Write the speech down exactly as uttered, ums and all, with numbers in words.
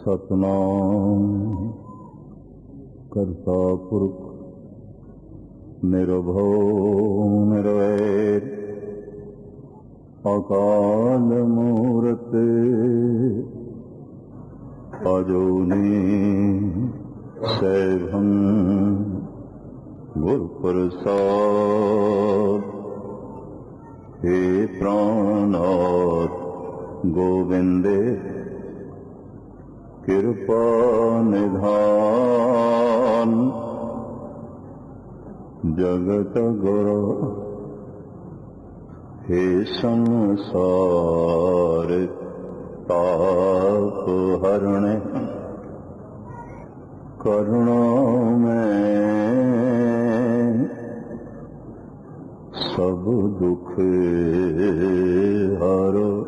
ਸਤਿਨਾਮ ਕਰਤਾ ਪੁਰਖ ਨਿਰਭਉ ਨਿਰਵੈਰ ਅਕਾਲ ਮੂਰਤ ਅਜੂਨੀ ਸੈਭੰ ਗੁਰ ਪ੍ਰਸਾਦ। हे प्राणनाथ गोविंदे कृपा निधान, जगत गुरु हे संसार ताप हरणे, करुणा में सब दुख हरो।